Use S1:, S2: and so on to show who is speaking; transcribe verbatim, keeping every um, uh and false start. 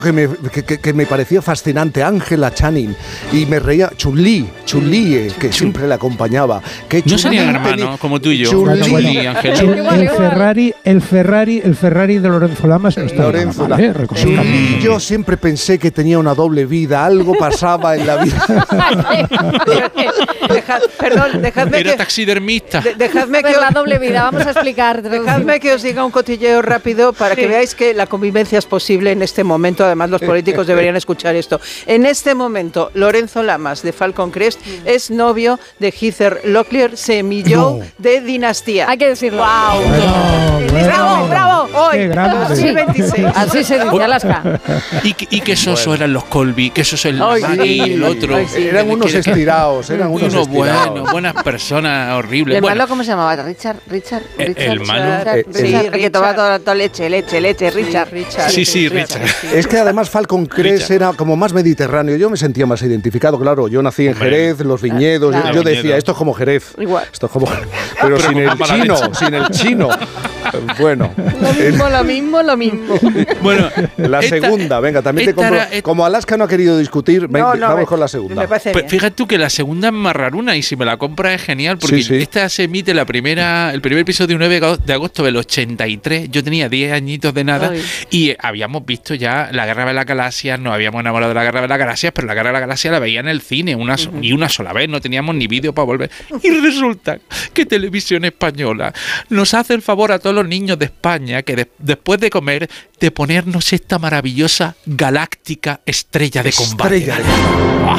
S1: Que me, que, que, que me parecía fascinante, Angela Channing, y me reía Chun-Li, Chun-Li, eh, que siempre la acompañaba. Que
S2: no serían hermanos, como tú y yo.
S1: Chun-Li,
S3: bueno, bueno. El Ferrari, el Ferrari, el Ferrari de Lorenzo Lamas no estaba
S1: Lorenzo
S3: mal, ¿eh?
S1: Chun-Li, yo siempre pensé que tenía una doble vida, algo pasaba en la vida.
S4: Dejad, perdón, dejadme
S2: Era
S4: que,
S2: taxidermista.
S4: de, dejadme que
S5: la doble vida, vamos a explicar.
S4: Dejadme que os diga un cotilleo rápido para sí. que veáis que la convivencia es posible en este momento. Además, los políticos deberían escuchar esto. En este momento, Lorenzo Lamas, de Falcon Crest, es novio de Heather Locklear, semilló no. de Dinastía.
S5: Hay que decirlo.
S4: ¡Wow!
S3: Bueno, bueno,
S4: ¡Bravo, bravo! Hoy, dos mil veintiséis.
S5: Así se dice, Alaska.
S2: Y, y que soso bueno. eran los Colby, que soso el
S4: Ay,
S2: Maggie y el otro.
S1: Ay, sí. Eran unos estirados, eran unos
S2: unos
S1: estirados.
S2: buenos, buenas personas, horribles.
S6: ¿Y el
S2: bueno,
S6: malo cómo se llamaba? ¿Richard? ¿Richard?
S2: El,
S6: Richard
S2: el malo.
S6: Richard,
S1: Eh,
S6: Richard,
S1: sí,
S6: Richard, que
S4: Richard.
S6: tomaba toda, toda leche, leche, leche, Richard.
S4: Sí, Richard.
S2: Sí, sí, Richard.
S1: Es que además Falcon Crest era como más mediterráneo. Yo me sentía más identificado, claro. Yo nací en Jerez, los viñedos.
S6: Claro.
S1: Yo, yo decía,
S2: Viñedo.
S1: esto es como Jerez.
S4: Igual.
S1: Esto es como. Pero,
S2: Pero
S1: sin
S2: con
S1: el
S2: mala
S1: chino,
S2: leche.
S1: sin el chino. Bueno.
S6: Lo mismo, lo mismo, lo mismo.
S2: Bueno,
S1: La
S2: esta-
S1: segunda, venga, también te
S2: esta
S1: compro.
S2: era- et-
S1: Como Alaska no ha querido discutir, ven-
S4: No, no,
S1: vamos
S4: me-
S1: con la segunda.
S4: Me parece
S2: Pues
S4: bien.
S2: fíjate tú que la segunda es más raruna y si me la compras es genial porque
S1: Sí, sí.
S2: esta se emite la primera, el primer episodio nueve de agosto del ochenta y tres. Yo tenía diez añitos de nada
S4: Ay.
S2: y habíamos visto ya la Guerra de las Galaxias, nos habíamos enamorado de la Guerra de las Galaxias, pero la Guerra de las Galaxias la veía en el cine una, so- y una sola vez, no teníamos ni vídeo para volver. Y resulta que Televisión Española nos hace el favor a todos los niños de España que de- después de comer, de ponernos esta maravillosa galáctica estrella de combate.
S1: Estrella de combate.
S2: ¡Ah!